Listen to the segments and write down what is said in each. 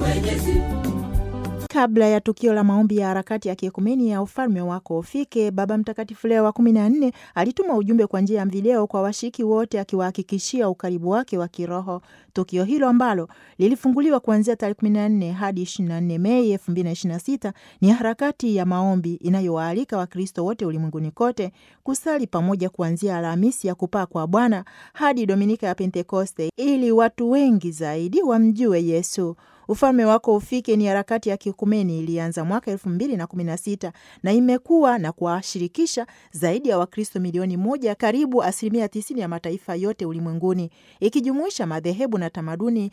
Mwenyezi. Kabla ya tukio la maombi ya harakati ya kiekumeni ya ufalme wako ufike, Baba Mtakatifu Leo wa 14 alituma ujumbe kwa njia ya video kwa washiriki wote, akiwahakikishia ukaribu wake wa kiroho. Tukio hilo ambalo lilifunguliwa kuanzia tarehe 14 hadi 24 Mei 2026 ni harakati ya maombi inayowaalika Wakristo wote ulimwenguni kote kusali pamoja kuanzia Alhamisi ya kupaa kwa Bwana hadi Dominika ya Pentekoste, ili watu wengi zaidi wamjue Yesu. Ufalme wako ufike ni harakati ya kiekumeni ilianza mwaka 2016 na imekuwa na kuwashirikisha zaidi ya Wakristo milioni 1, karibu 90% ya mataifa yote ulimwenguni, ikijumuisha madhehebu na tamaduni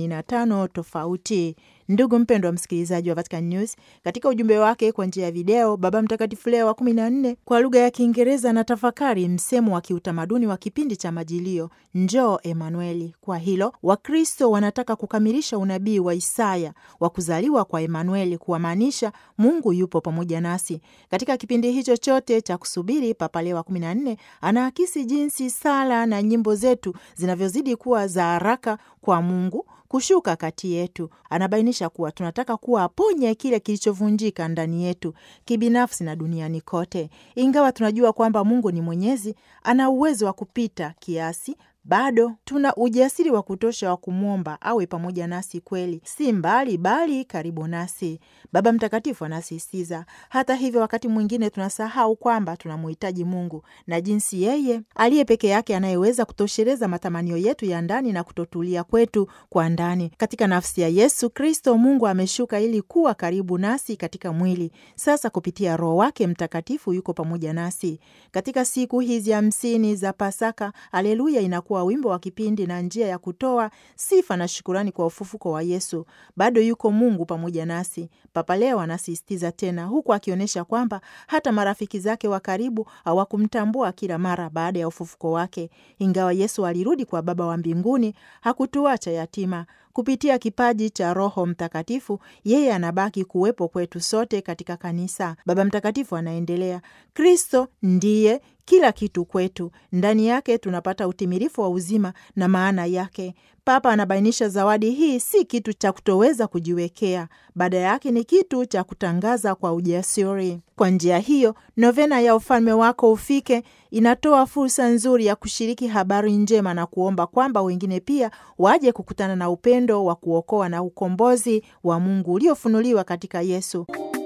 85 tofauti. Ndugu mpendwa wa msikilizaji wa Vatican News, katika ujumbe wake kwa njia ya video, Baba Mtakatifu Leo wa 14 kwa lugha ya Kiingereza na tafakari msemo wa kiutamaduni wa kipindi cha Majilio, njoo Emanueli. Kwa hilo, Wakristo wanataka kukamilisha unabii wa Isaya wa kuzaliwa kwa Emanueli, kuwamaanisha Mungu yupo pamoja nasi. Katika kipindi hicho chote cha kusubiri, Papa Leo wa 14 anaakisi jinsi sala na nyimbo zetu zinavyozidi kuwa za haraka kwa Mungu kushuka kati yetu. Anabainisha kuwa tunataka kuwa aponye kile kilichovunjika ndani yetu kibinafsi na duniani kote. Ingawa tunajua kwamba Mungu ni mwenyezi, ana uwezo wa kupita kiasi, bado tuna ujasiri wa kutosha wa kumwomba awe pamoja nasi kweli, si mbali bali karibu nasi. Baba Mtakatifu anasisitiza, hata hivyo, wakati mwingine tunasahau kwamba tunamhitaji Mungu na jinsi yeye aliye peke yake anayeweza kutosheleza matamanio yetu ya ndani na kutotulia kwetu kwa ndani. Katika nafsi ya Yesu Kristo, Mungu ameshuka ili kuwa karibu nasi katika mwili. Sasa kupitia Roho wake Mtakatifu yuko pamoja nasi. Katika siku hizi 50 za Pasaka, Haleluya inakuwa wimbo wa kipindi na njia ya kutoa sifa na shukurani kwa ufufuko wa Yesu. Bado yuko Mungu pamoja nasi. Papa Leo anasisitiza tena, huku akionyesha kwamba hata marafiki zake wa karibu hawakumtambua kila mara baada ya ufufuko wake. Ingawa Yesu alirudi kwa Baba wa mbinguni, hakutuacha yatima. Kupitia kipaji cha Roho Mtakatifu, yeye anabaki kuwepo kwetu sote katika kanisa. Baba Mtakatifu anaendelea, Kristo ndiye kila kitu kwetu. Ndani yake tunapata utimilifu wa uzima na maana yake. Papa anabainisha zawadi hii si kitu cha kutoweza kujiwekea, baada yake ni kitu cha kutangaza kwa ujasiri. Kwa njia hiyo, novena ya ufalme wako ufike inatoa fursa nzuri ya kushiriki habari njema na kuomba kwamba wengine pia waje kukutana na upendo wa kuokoa na ukombozi wa Mungu uliofunuliwa katika Yesu.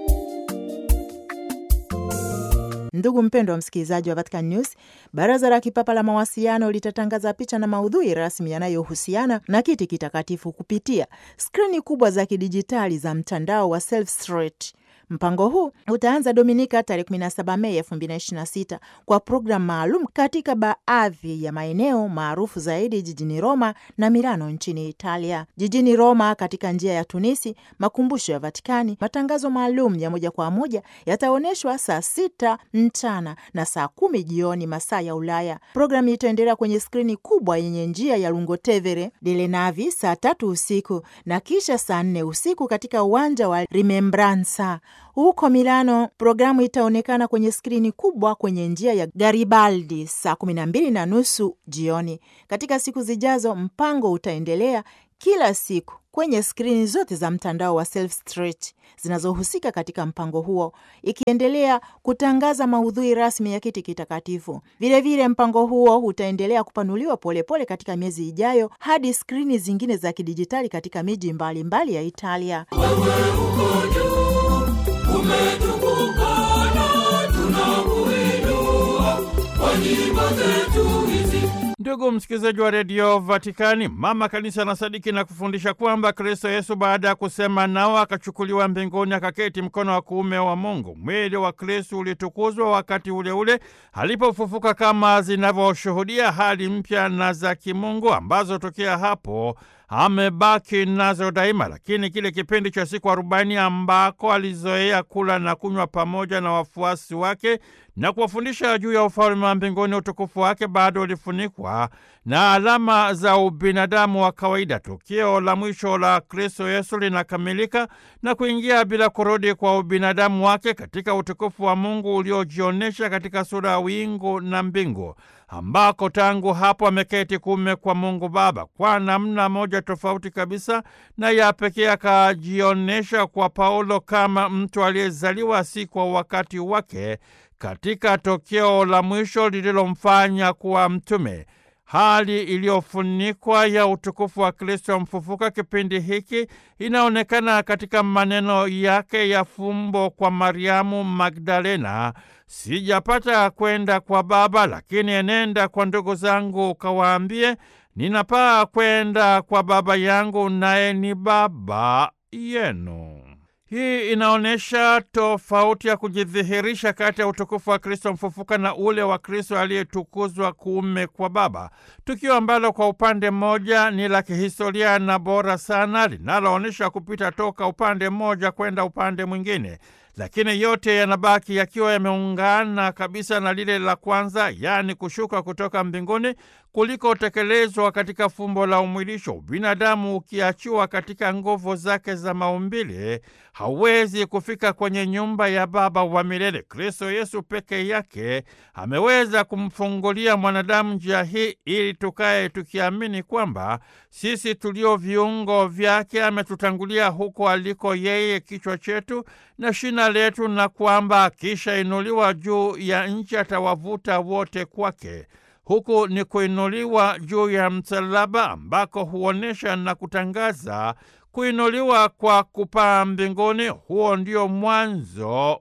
Ndugu mpendwa wa msikilizaji wa Vatican News, Baraza la Kipapa la Mawasiliano litatangaza picha na maudhui rasmi yanayohusiana na kiti kitakatifu kupitia skrini kubwa za kidijitali za mtandao wa Self Street. Mpango huu utaanza Dominika tarehe 17 Mei 2026 kwa programu maalum katika baadhi ya maeneo maarufu zaidi jijini Roma na Milano nchini Italia. Jijini Roma, katika njia ya Tunisi, makumbusho ya Vatikani, matangazo maalum ya moja kwa moja yataonyeshwa saa 6 mchana na saa 10 jioni masaa ya Ulaya. Programu itaendelea kwenye skrini kubwa yenye njia ya Lungotevere delle Navi saa 3 usiku na kisha saa 4 usiku katika uwanja wa Rimembranza. Huko Milano, programu itaonekana kwenye skrini kubwa kwenye njia ya Garibaldi saa 12:30 jioni. Katika siku zijazo, mpango utaendelea kila siku kwenye skrini zote za mtandao wa Self Street zinazohusika katika mpango huo, ikiendelea kutangaza maudhui rasmi ya kiti kitakatifu. Vilevile mpango huo utaendelea kupanuliwa polepole katika miezi ijayo hadi skrini zingine za kidijitali katika miji mbalimbali ya Italia. Wewe uko juu, umetukuka na tunakuinua kwa nyimbo zetu hizi. Ndugu msikilizaji wa redio Vatikani, mama kanisa anasadiki na kufundisha kwamba Kristo Yesu baada ya kusema nao akachukuliwa mbinguni akaketi mkono wa kuume wa Mungu. Mwili wa Kristo ulitukuzwa wakati ule ule alipofufuka, kama zinavyoshuhudia hali mpya na za kimungu ambazo tokea hapo amebaki nazo daima. Lakini kile kipindi cha siku 40 ambako alizoea kula na kunywa pamoja na wafuasi wake na kuwafundisha juu ya ufalme wa mbinguni, utukufu wake bado ulifunikwa na alama za ubinadamu wa kawaida. Tukio la mwisho la Kristo Yesu linakamilika na kuingia bila kurudi kwa ubinadamu wake katika utukufu wa Mungu uliojionyesha katika sura ya wingu na mbingu. ambako tangu hapo ameketi kuume kwa Mungu Baba. Kwa namna moja tofauti kabisa na ya pekee akajionyesha kwa Paulo kama mtu aliyezaliwa si kwa wakati wake, katika tokeo la mwisho lililomfanya kuwa mtume. Hali iliyofunikwa ya utukufu wa Kristo mfufuka kipindi hiki inaonekana katika maneno yake ya fumbo kwa Mariamu Magdalena: sijapata kwenda kwa Baba, lakini enenda kwa ndugu zangu ukawaambie, ninapaa kwenda kwa Baba yangu, naye ni Baba yenu. Hii inaonyesha tofauti ya kujidhihirisha kati ya utukufu wa Kristo mfufuka na ule wa Kristo aliyetukuzwa kuume kwa Baba, tukio ambalo kwa upande mmoja ni la kihistoria na bora sana, linaloonyesha kupita toka upande mmoja kwenda upande mwingine, lakini yote yanabaki yakiwa yameungana kabisa na lile la kwanza, yaani kushuka kutoka mbinguni kulikotekelezwa katika fumbo la umwilisho. Binadamu ukiachiwa katika nguvu zake za maumbile hawezi kufika kwenye nyumba ya Baba wa milele. Kristo Yesu peke yake ameweza kumfungulia mwanadamu njia hii, ili tukae tukiamini kwamba sisi tulio viungo vyake ametutangulia huko aliko yeye, kichwa chetu na shina letu, na kwamba kisha inuliwa juu ya nchi atawavuta wote kwake. Huku ni kuinuliwa juu ya msalaba, ambako huonesha na kutangaza kuinuliwa kwa kupaa mbinguni. Huo ndio mwanzo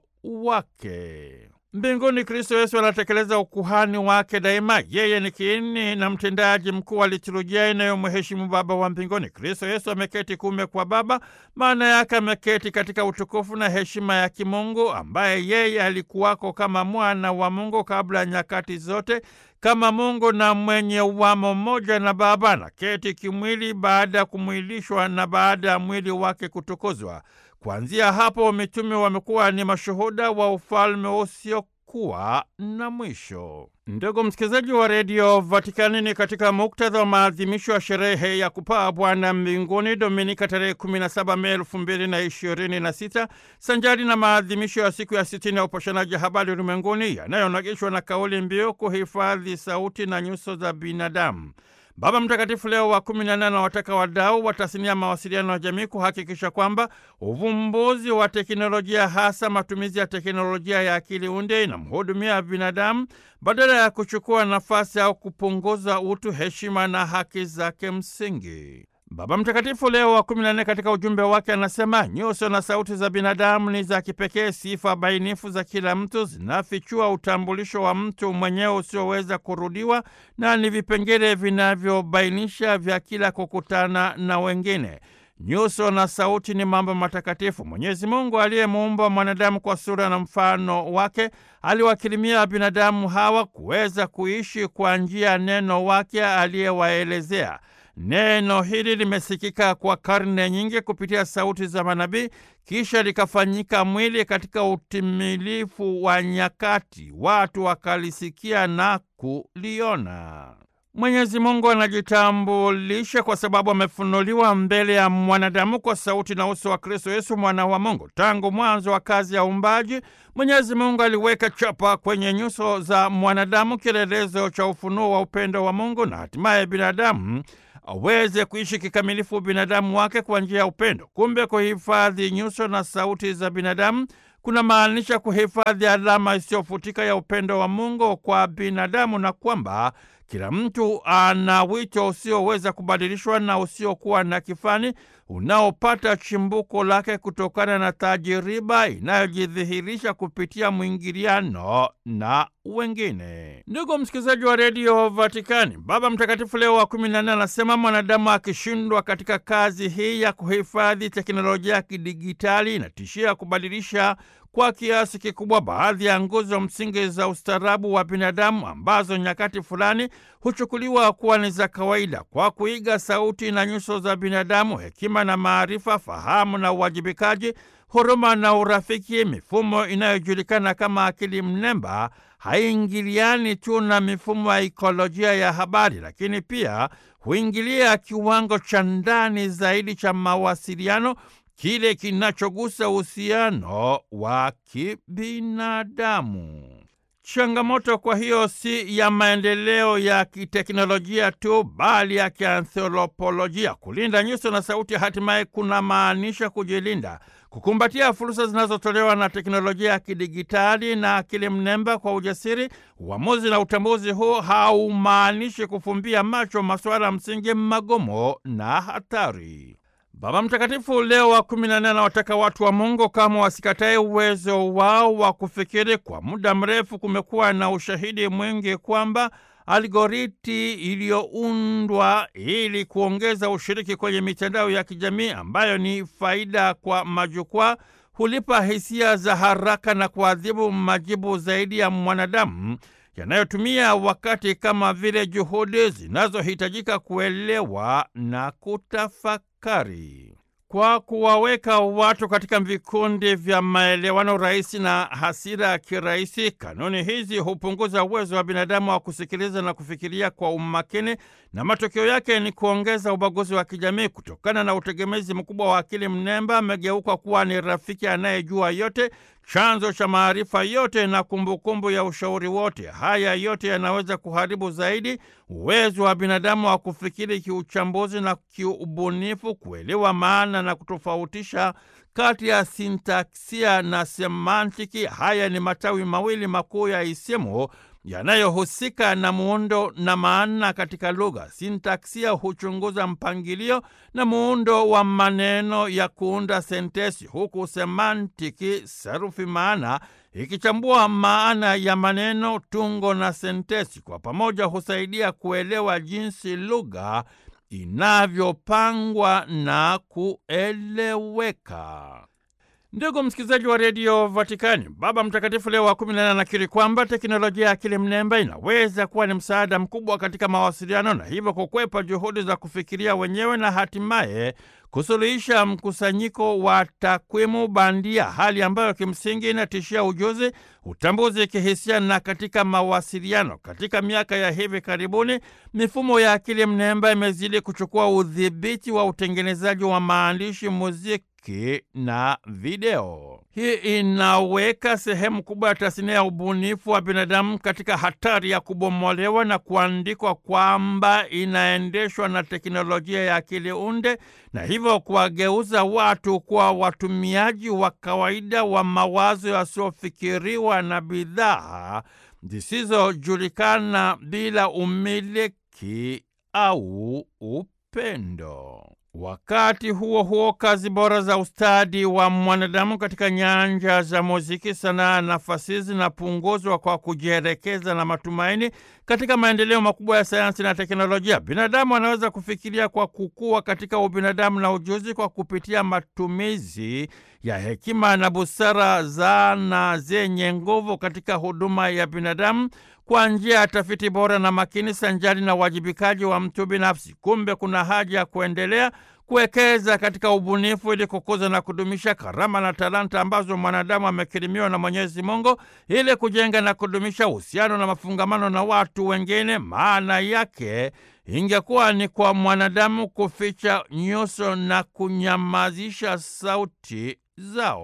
wake. Mbinguni Kristo Yesu anatekeleza ukuhani wake daima. Yeye ni kiini na mtendaji mkuu wa liturujia inayomheshimu Baba wa mbinguni. Kristo Yesu ameketi kuume kwa Baba, maana yake ameketi katika utukufu na heshima ya kimungu, ambaye yeye alikuwako kama mwana wa Mungu kabla ya nyakati zote, kama Mungu na mwenye uwamo mmoja na Baba, na keti kimwili baada ya kumwilishwa na baada ya mwili wake kutukuzwa. Kuanzia hapo mitume wamekuwa ni mashuhuda wa ufalme usiokuwa na mwisho. Ndugu msikilizaji wa redio Vatikani, ni katika muktadha wa maadhimisho ya sherehe ya kupaa Bwana mbinguni Dominika tarehe 17 Mei 2026, sanjari na maadhimisho ya siku ya 60 ya upashanaji habari ulimwenguni yanayonogeshwa na kauli mbiu kuhifadhi sauti na nyuso za binadamu. Baba Mtakatifu Leo wa 14 anawataka wadau wa tasnia ya mawasiliano ya jamii kuhakikisha kwamba uvumbuzi wa teknolojia, hasa matumizi ya teknolojia ya akili unde, inamhudumia binadamu badala ya kuchukua nafasi au kupunguza utu, heshima na haki zake msingi. Baba Mtakatifu Leo wa 14 katika ujumbe wake anasema nyuso na sauti za binadamu ni za kipekee, sifa bainifu za kila mtu, zinafichua utambulisho wa mtu mwenyewe usioweza kurudiwa, na ni vipengele vinavyobainisha vya kila kukutana na wengine. Nyuso na sauti ni mambo matakatifu. Mwenyezi Mungu aliyemuumba mwanadamu kwa sura na mfano wake aliwakirimia binadamu hawa kuweza kuishi kwa njia ya neno wake aliyewaelezea. Neno hili limesikika kwa karne nyingi kupitia sauti za manabii, kisha likafanyika mwili katika utimilifu wa nyakati, watu wakalisikia na kuliona. Mwenyezi Mungu anajitambulisha kwa sababu amefunuliwa mbele ya mwanadamu kwa sauti na uso wa Kristo Yesu mwana wa Mungu. Tangu mwanzo wa kazi ya uumbaji, Mwenyezi Mungu aliweka chapa kwenye nyuso za mwanadamu, kielelezo cha ufunuo wa upendo wa Mungu, na hatimaye binadamu aweze kuishi kikamilifu binadamu wake kwa njia ya upendo. Kumbe kuhifadhi nyuso na sauti za binadamu kuna maanisha kuhifadhi alama isiyofutika ya upendo wa Mungu kwa binadamu, na kwamba kila mtu ana wito usioweza kubadilishwa na usiokuwa na kifani, unaopata chimbuko lake kutokana na tajiriba inayojidhihirisha kupitia mwingiliano na wengine. Ndugu msikilizaji wa redio Vatikani, Baba Mtakatifu Leo wa 14 anasema mwanadamu akishindwa katika kazi hii ya kuhifadhi teknolojia ya kidigitali inatishia kubadilisha kwa kiasi kikubwa baadhi ya nguzo msingi za ustaarabu wa binadamu ambazo nyakati fulani huchukuliwa kuwa ni za kawaida. Kwa kuiga sauti na nyuso za binadamu, hekima na maarifa, fahamu na uwajibikaji, huruma na urafiki, mifumo inayojulikana kama akili mnemba haingiliani tu na mifumo ya ikolojia ya habari, lakini pia huingilia kiwango cha ndani zaidi cha mawasiliano, kile kinachogusa uhusiano wa kibinadamu. Changamoto kwa hiyo si ya maendeleo ya kiteknolojia tu, bali ya kianthropolojia. Kulinda nyuso na sauti hatimaye kuna maanisha kujilinda, kukumbatia fursa zinazotolewa na teknolojia ya kidigitali na akili mnemba kwa ujasiri. Uamuzi na utambuzi huu haumaanishi kufumbia macho masuala msingi, magumu na hatari. Baba Mtakatifu Leo wa 14 anawataka watu wa Mungu kama wasikatae uwezo wao wa kufikiri. Kwa muda mrefu kumekuwa na ushahidi mwingi kwamba algoriti iliyoundwa ili kuongeza ushiriki kwenye mitandao ya kijamii ambayo ni faida kwa majukwaa hulipa hisia za haraka na kuadhibu majibu zaidi ya mwanadamu yanayotumia wakati, kama vile juhudi zinazohitajika kuelewa na kutafakari. Kwa kuwaweka watu katika vikundi vya maelewano rahisi na hasira ya kirahisi, kanuni hizi hupunguza uwezo wa binadamu wa kusikiliza na kufikiria kwa umakini, na matokeo yake ni kuongeza ubaguzi wa kijamii. Kutokana na utegemezi mkubwa wa akili mnemba, amegeuka kuwa ni rafiki anayejua yote, chanzo cha maarifa yote na kumbukumbu ya ushauri wote. Haya yote yanaweza kuharibu zaidi uwezo wa binadamu wa kufikiri kiuchambuzi na kiubunifu, kuelewa maana na kutofautisha kati ya sintaksia na semantiki. Haya ni matawi mawili makuu ya isimu yanayohusika na muundo na maana katika lugha. Sintaksia huchunguza mpangilio na muundo wa maneno ya kuunda sentesi, huku semantiki, sarufi maana, ikichambua maana ya maneno, tungo na sentesi. Kwa pamoja husaidia kuelewa jinsi lugha inavyopangwa na kueleweka. Ndugu msikilizaji wa redio Vatikani, Baba Mtakatifu Leo wa 14 anakiri kwamba teknolojia ya akili mnemba inaweza kuwa ni msaada mkubwa katika mawasiliano, na hivyo kukwepa juhudi za kufikiria wenyewe na hatimaye kusuluhisha mkusanyiko wa takwimu bandia, hali ambayo kimsingi inatishia ujuzi, utambuzi kihisia na katika mawasiliano. Katika miaka ya hivi karibuni, mifumo ya akili mnemba imezidi kuchukua udhibiti wa utengenezaji wa maandishi, muziki na video. Hii inaweka sehemu kubwa ya tasnia ya ubunifu wa binadamu katika hatari ya kubomolewa na kuandikwa kwamba inaendeshwa na teknolojia ya akili unde, na hivyo kuwageuza watu kuwa watumiaji wa kawaida wa mawazo yasiyofikiriwa na bidhaa zisizojulikana bila umiliki au upendo. Wakati huo huo, kazi bora za ustadi wa mwanadamu katika nyanja za muziki, sanaa na fasihi zinapunguzwa kwa kujielekeza na matumaini katika maendeleo makubwa ya sayansi na teknolojia. Binadamu anaweza kufikiria kwa kukua katika ubinadamu na ujuzi kwa kupitia matumizi ya hekima na busara, zana zenye nguvu katika huduma ya binadamu kwa njia ya tafiti bora na makini, sanjari na uwajibikaji wa mtu binafsi. Kumbe kuna haja ya kuendelea kuwekeza katika ubunifu ili kukuza na kudumisha karama na talanta ambazo mwanadamu amekirimiwa na Mwenyezi Mungu, ili kujenga na kudumisha uhusiano na mafungamano na watu wengine. Maana yake ingekuwa ni kwa mwanadamu kuficha nyuso na kunyamazisha sauti zao.